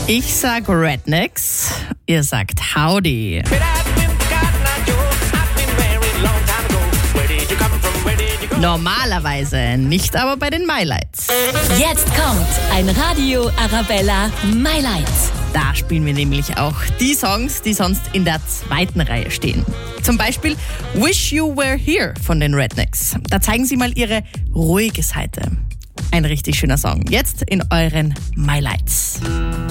Ich sag Rednecks, ihr sagt Howdy. Normalerweise, nicht aber bei den MyLights. Jetzt kommt ein Radio Arabella MyLights. Da spielen wir nämlich auch die Songs, die sonst in der zweiten Reihe stehen. Zum Beispiel Wish You Were Here von den Rednecks. Da zeigen sie mal ihre ruhige Seite. Ein richtig schöner Song. Jetzt in euren MyLights.